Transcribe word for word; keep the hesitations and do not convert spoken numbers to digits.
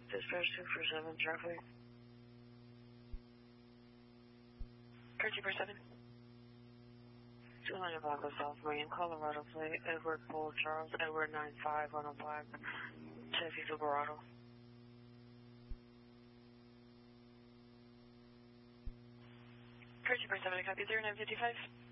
Dispatch two four seven, traffic. Car two four seven. two hundred block of South Marine, Colorado plate, Edward Paul Charles, Edward nine five on a black Chevy Silverado. Car two four seven, copy zero nine fifty-five.